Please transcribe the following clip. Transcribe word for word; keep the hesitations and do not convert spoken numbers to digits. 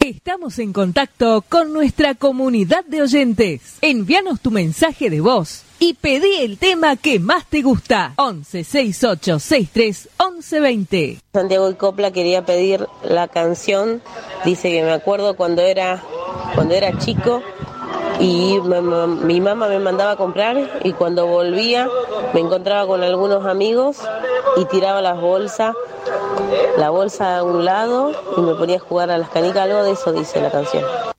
Estamos en contacto con nuestra comunidad de oyentes. Envíanos tu mensaje de voz y pedí el tema que más te gusta. once sesenta y ocho sesenta y tres once veinte. Santiago y Copla quería pedir la canción. Dice que me acuerdo cuando era cuando era chico y me, me, mi mamá me mandaba a comprar y cuando volvía me encontraba con algunos amigos y tiraba las bolsas, la bolsa a un lado y me ponía a jugar a las canicas. Algo de eso dice la canción.